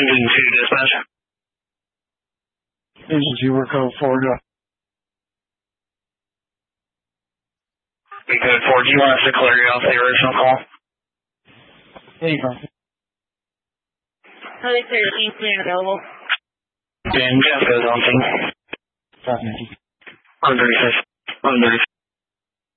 Engine 2 dispatch. Engine 2, we're code 4, go. We code 4, do you want us to clear you off the original call? Anytime. Highway 13, clear and available. And Jeff goes on scene. 590. 136. 136.